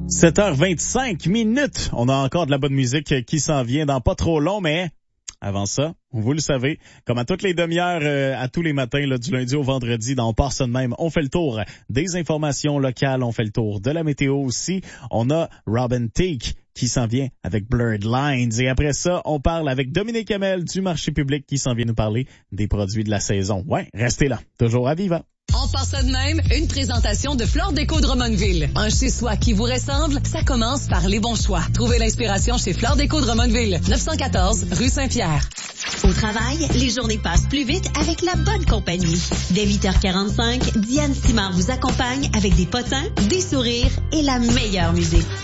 7h25. On a encore de la bonne musique qui s'en vient dans pas trop long, mais avant ça, vous le savez, comme à toutes les demi-heures, à tous les matins, là, du lundi au vendredi, dans On part ça de même, on fait le tour des informations locales, on fait le tour de la météo aussi. On a Robin Thicke qui s'en vient avec Blurred Lines. Et après ça, on parle avec Dominique Hamel du marché public qui s'en vient nous parler des produits de la saison. Ouais, restez là. Toujours à Viva. On part ça de même, une présentation de Flore Déco de Drummondville. Un chez-soi qui vous ressemble, ça commence par les bons choix. Trouvez l'inspiration chez Flore Déco de Drummondville, 914 rue Saint-Pierre. Au travail, les journées passent plus vite avec la bonne compagnie. Dès 8h45, Diane Simard vous accompagne avec des potins, des sourires et la meilleure musique.